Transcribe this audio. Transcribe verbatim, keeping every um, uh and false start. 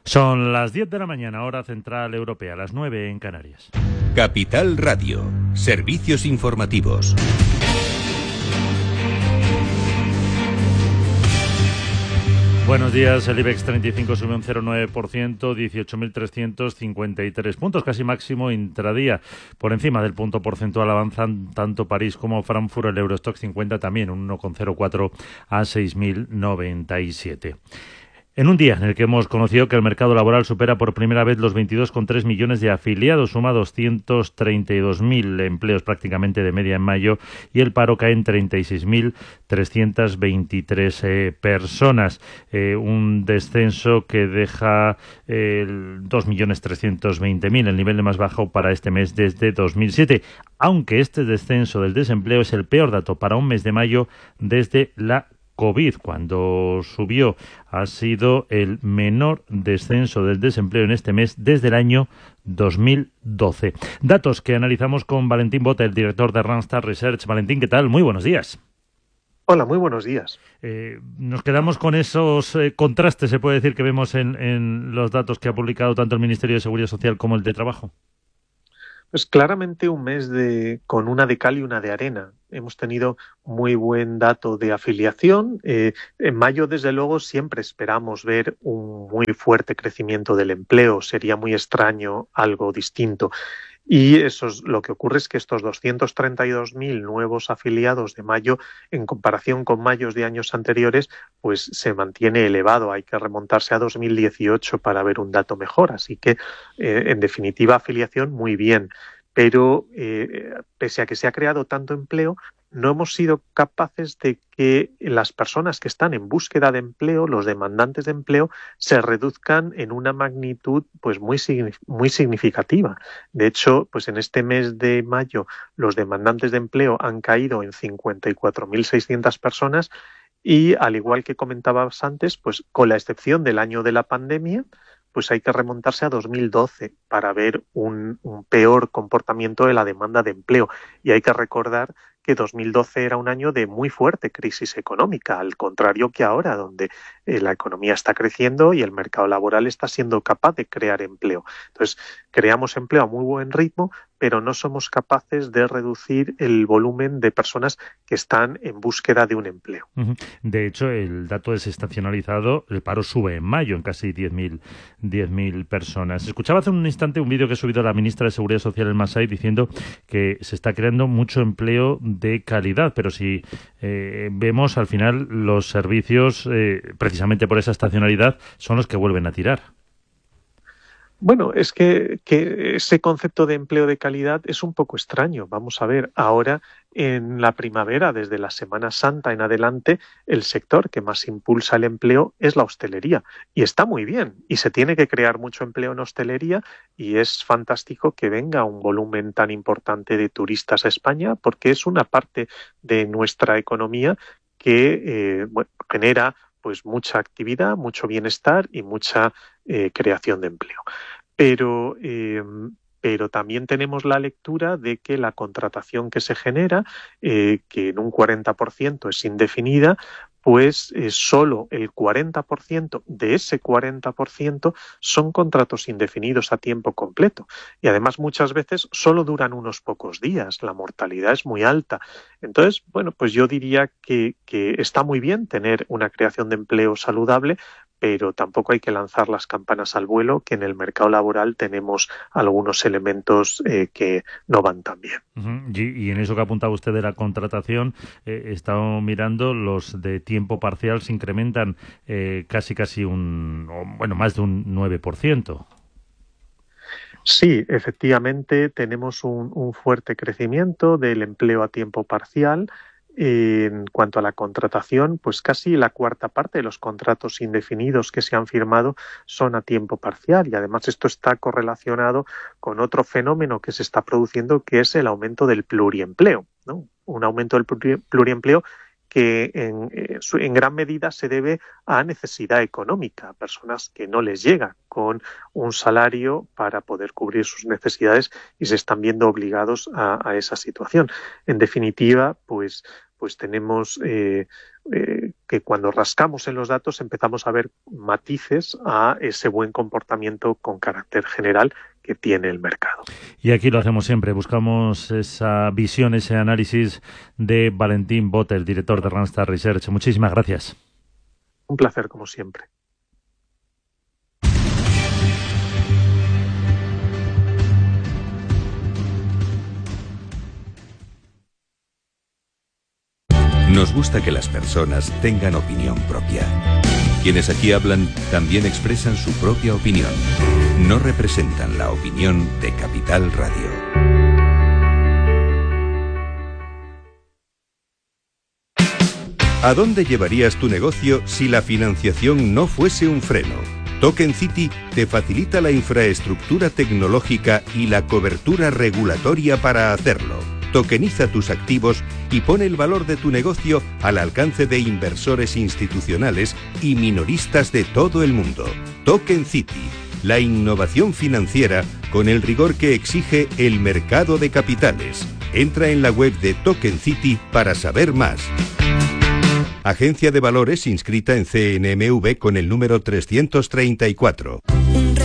Son las diez de la mañana, hora central europea, las nueve en Canarias. Capital Radio, servicios informativos. Buenos días, el IBEX treinta y cinco sube un cero coma nueve por ciento, dieciocho mil trescientos cincuenta y tres puntos, casi máximo intradía. Por encima del punto porcentual avanzan tanto París como Frankfurt, el Eurostoxx cincuenta también un uno coma cero cuatro a seis mil noventa y siete. En un día en el que hemos conocido que el mercado laboral supera por primera vez los veintidós coma tres millones de afiliados, suma doscientos treinta y dos mil empleos prácticamente de media en mayo y el paro cae en treinta y seis mil trescientas veintitrés eh, personas, eh, un descenso que deja eh, dos millones trescientos veinte mil, el nivel de más bajo para este mes desde dos mil siete, aunque este descenso del desempleo es el peor dato para un mes de mayo desde la COVID, cuando subió. Ha sido el menor descenso del desempleo en este mes desde el año dos mil doce. Datos que analizamos con Valentín Bota, el director de Randstad Research. Valentín, ¿qué tal? Muy buenos días. Hola, muy buenos días. Eh, nos quedamos con esos eh, contrastes, se puede decir, que vemos en, en los datos que ha publicado tanto el Ministerio de Seguridad Social como el de Trabajo. Pues claramente un mes de con una de cal y una de arena. Hemos tenido muy buen dato de afiliación. Eh, en mayo, desde luego, siempre esperamos ver un muy fuerte crecimiento del empleo. Sería muy extraño algo distinto. Y eso es, lo que ocurre es que estos doscientos treinta y dos mil nuevos afiliados de mayo, en comparación con mayos de años anteriores, pues se mantiene elevado. Hay que remontarse a dos mil dieciocho para ver un dato mejor. Así que, eh, en definitiva, afiliación muy bien. Pero eh, pese a que se ha creado tanto empleo, no hemos sido capaces de que las personas que están en búsqueda de empleo, los demandantes de empleo, se reduzcan en una magnitud pues muy, muy significativa. De hecho, pues en este mes de mayo los demandantes de empleo han caído en cincuenta y cuatro mil seiscientas personas y, al igual que comentabas antes, pues con la excepción del año de la pandemia, pues hay que remontarse a dos mil doce para ver un, un peor comportamiento de la demanda de empleo. Y hay que recordar que dos mil doce era un año de muy fuerte crisis económica, al contrario que ahora, donde eh, la economía está creciendo y el mercado laboral está siendo capaz de crear empleo. Entonces, creamos empleo a muy buen ritmo, pero no somos capaces de reducir el volumen de personas que están en búsqueda de un empleo. De hecho, el dato desestacionalizado, el paro sube en mayo en casi diez mil personas. Escuchaba hace un instante un vídeo que ha subido la ministra de Seguridad Social, el Masai, diciendo que se está creando mucho empleo de calidad, pero si eh, vemos al final los servicios, eh, precisamente por esa estacionalidad, son los que vuelven a tirar. Bueno, es que, que ese concepto de empleo de calidad es un poco extraño. Vamos a ver, ahora en la primavera, desde la Semana Santa en adelante, el sector que más impulsa el empleo es la hostelería. Y está muy bien, y se tiene que crear mucho empleo en hostelería, y es fantástico que venga un volumen tan importante de turistas a España, porque es una parte de nuestra economía que eh, bueno, genera pues mucha actividad, mucho bienestar y mucha eh, creación de empleo. Pero, eh, pero también tenemos la lectura de que la contratación que se genera, eh, que en un cuarenta por ciento es indefinida, pues eh, solo el cuarenta por ciento de ese cuarenta por ciento son contratos indefinidos a tiempo completo. Y además muchas veces solo duran unos pocos días, la mortalidad es muy alta. Entonces, bueno, pues yo diría que, que está muy bien tener una creación de empleo saludable, pero tampoco hay que lanzar las campanas al vuelo, que en el mercado laboral tenemos algunos elementos eh, que no van tan bien. Uh-huh. Y, y en eso que apuntaba usted de la contratación, eh, he estado mirando, los de tiempo parcial se incrementan eh, casi casi un, bueno, más de un nueve por ciento. Sí, efectivamente tenemos un, un fuerte crecimiento del empleo a tiempo parcial. En cuanto a la contratación, pues casi la cuarta parte de los contratos indefinidos que se han firmado son a tiempo parcial, y además esto está correlacionado con otro fenómeno que se está produciendo, que es el aumento del pluriempleo, ¿no? Un aumento del pluriempleo que en, en gran medida se debe a necesidad económica, a personas que no les llega con un salario para poder cubrir sus necesidades y se están viendo obligados a, a esa situación. En definitiva, pues, pues tenemos eh, eh, que cuando rascamos en los datos empezamos a ver matices a ese buen comportamiento con carácter general que tiene el mercado. Y aquí lo hacemos siempre, buscamos esa visión, ese análisis de Valentín Botes, director de Randstad Research. Muchísimas gracias. Un placer, como siempre. Nos gusta que las personas tengan opinión propia. Quienes aquí hablan también expresan su propia opinión. No representan la opinión de Capital Radio. ¿A dónde llevarías tu negocio si la financiación no fuese un freno? Token City te facilita la infraestructura tecnológica y la cobertura regulatoria para hacerlo. Tokeniza tus activos y pone el valor de tu negocio al alcance de inversores institucionales y minoristas de todo el mundo. Token City, la innovación financiera con el rigor que exige el mercado de capitales. Entra en la web de Token City para saber más. Agencia de Valores inscrita en C N M V con el número trescientos treinta y cuatro.